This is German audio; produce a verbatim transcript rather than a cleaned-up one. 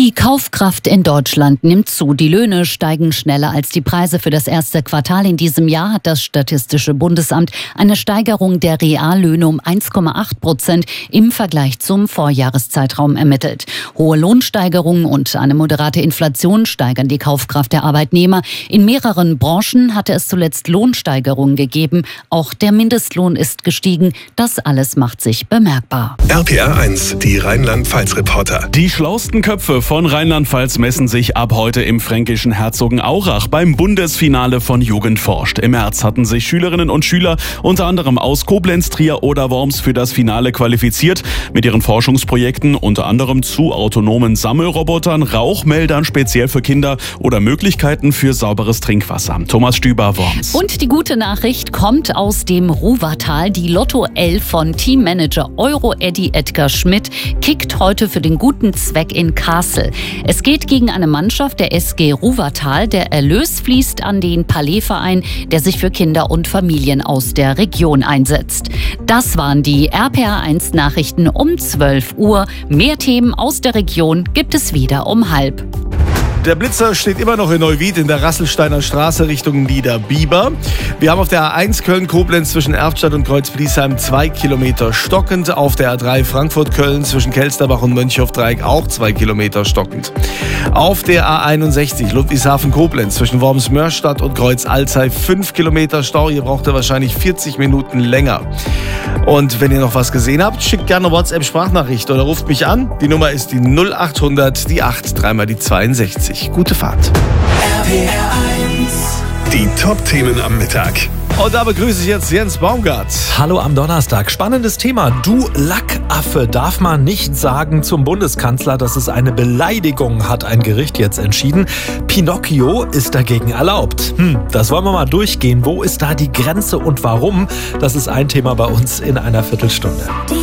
Die Kaufkraft in Deutschland nimmt zu. Die Löhne steigen schneller als die Preise. Für das erste Quartal in diesem Jahr hat das Statistische Bundesamt eine Steigerung der Reallöhne um eins Komma acht Prozent im Vergleich zum Vorjahreszeitraum ermittelt. Hohe Lohnsteigerungen und eine moderate Inflation steigern die Kaufkraft der Arbeitnehmer. In mehreren Branchen hatte es zuletzt Lohnsteigerungen gegeben. Auch der Mindestlohn ist gestiegen. Das alles macht sich bemerkbar. R P R eins, die Rheinland-Pfalz-Reporter. Die schlauesten Köpfe von Rheinland-Pfalz messen sich ab heute im fränkischen Herzogenaurach beim Bundesfinale von Jugend forscht. Im März hatten sich Schülerinnen und Schüler unter anderem aus Koblenz, Trier oder Worms für das Finale qualifiziert. Mit ihren Forschungsprojekten unter anderem zu autonomen Sammelrobotern, Rauchmeldern speziell für Kinder oder Möglichkeiten für sauberes Trinkwasser. Thomas Stüber, Worms. Und die gute Nachricht kommt aus dem Ruhrtal. Die Lotto elf von Teammanager Euro-Eddy Edgar Schmidt kickt heute für den guten Zweck in Kassel. Es geht gegen eine Mannschaft der S G Ruhrtal. Der Erlös fließt an den Palais-Verein, der sich für Kinder und Familien aus der Region einsetzt. Das waren die R P R eins Nachrichten um zwölf Uhr. Mehr Themen aus der Region gibt es wieder um halb. Der Blitzer steht immer noch in Neuwied in der Rasselsteiner Straße Richtung Niederbiber. Wir haben auf der A eins Köln-Koblenz zwischen Erftstadt und Kreuz-Bliesheim zwei Kilometer stockend. Auf der A drei Frankfurt-Köln zwischen Kelsterbach und Mönchhoff-Dreieck auch zwei Kilometer stockend. Auf der A einundsechzig Ludwigshafen-Koblenz zwischen Worms-Mörstadt und Kreuz-Alzey fünf Kilometer Stau. Ihr braucht ihr wahrscheinlich vierzig Minuten länger. Und wenn ihr noch was gesehen habt, schickt gerne WhatsApp-Sprachnachricht oder ruft mich an. Die Nummer ist die null achthundert, die acht, dreimal die zweiundsechzig. Gute Fahrt. R P R eins. Die Top-Themen am Mittag. Und da begrüße ich jetzt Jens Baumgart. Hallo am Donnerstag. Spannendes Thema. Du Lackaffe darf man nicht sagen zum Bundeskanzler. Das ist eine Beleidigung, hat ein Gericht jetzt entschieden. Pinocchio ist dagegen erlaubt. Hm, das wollen wir mal durchgehen. Wo ist da die Grenze und warum? Das ist ein Thema bei uns in einer Viertelstunde.